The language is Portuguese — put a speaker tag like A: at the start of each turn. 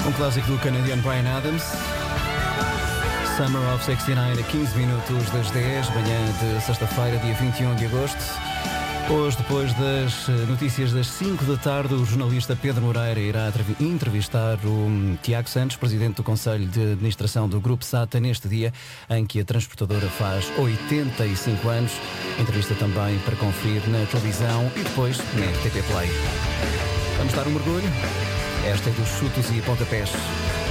A: Um clássico do canadiano Bryan Adams. Summer of 69 a 15 minutos das 10, manhã de sexta-feira, dia 21 de agosto. Hoje, depois das notícias das 5 da tarde, o jornalista Pedro Moreira irá entrevistar o Tiago Santos, presidente do Conselho de Administração do Grupo SATA, neste dia em que a transportadora faz 85 anos. Entrevista também para conferir na televisão e depois na RTP Play. Vamos dar um mergulho. Esta é dos chutos e pontapés.